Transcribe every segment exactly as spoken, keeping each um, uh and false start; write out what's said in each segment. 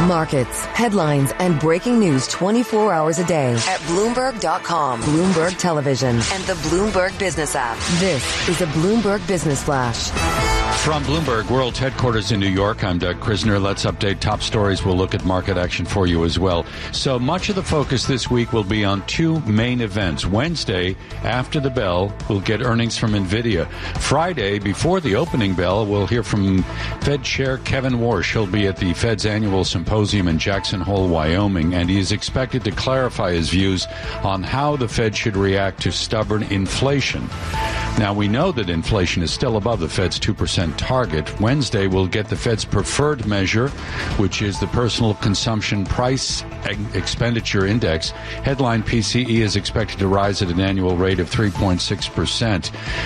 Markets, headlines, and breaking news twenty-four hours a day at Bloomberg dot com, Bloomberg Television, and the Bloomberg Business app. This is a Bloomberg Business Flash. From Bloomberg World Headquarters in New York, I'm Doug Krisner. Let's update top stories. We'll look at market action for you as well. So much of the focus this week will be on two main events. Wednesday, after the bell, we'll get earnings from NVIDIA. Friday, before the opening bell, we'll hear from Fed Chair Kevin Warsh. He'll be at the Fed's annual symposium in Jackson Hole, Wyoming, and he is expected to clarify his views on how the Fed should react to stubborn inflation. Now, we know that inflation is still above the Fed's two percent target. Wednesday, we'll get the Fed's preferred measure, which is the Personal Consumption Price Expenditure Index. Headline P C E is expected to rise at an annual rate of three point six percent.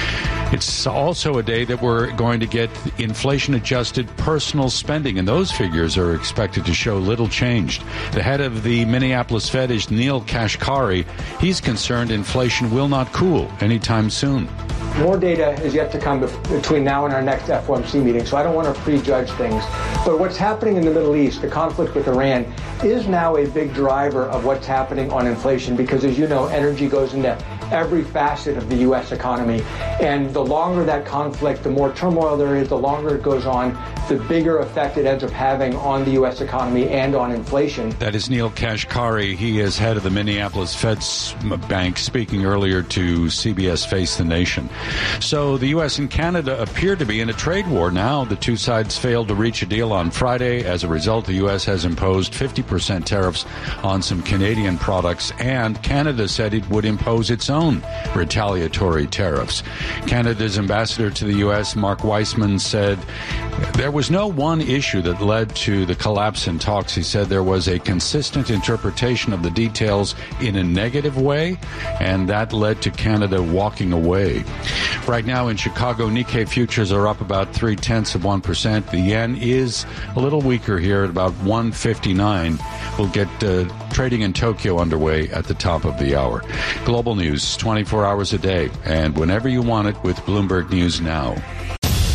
It's also a day that we're going to get inflation-adjusted personal spending, and those figures are expected to show little change. The head of the Minneapolis Fed is Neel Kashkari. He's concerned inflation will not cool anytime soon. More data is yet to come between now and our next F O M C meeting, so I don't want to prejudge things. But what's happening in the Middle East, the conflict with Iran, is now a big driver of what's happening on inflation because, as you know, energy goes into every facet of the U S economy. And the longer that conflict, the more turmoil there is, the longer it goes on, the bigger effect it ends up having on the U S economy and on inflation. That is Neel Kashkari. He is head of the Minneapolis Fed's Bank, speaking earlier to C B S Face the Nation. So the U S and Canada appear to be in a trade war now. The two sides failed to reach a deal on Friday. As a result, the U S has imposed fifty percent tariffs on some Canadian products, and Canada said it would impose its own retaliatory tariffs. Canada's ambassador to the U S, Mark Weissman, said there was no one issue that led to the collapse in talks. He said there was a consistent interpretation of the details in a negative way, and that led to Canada walking away. Right now in Chicago, Nikkei futures are up about three-tenths of one percent. The yen is a little weaker here at about one fifty-nine. We'll get uh, trading in Tokyo underway at the top of the hour. Global news, twenty-four hours a day, and whenever you want it with Bloomberg News Now.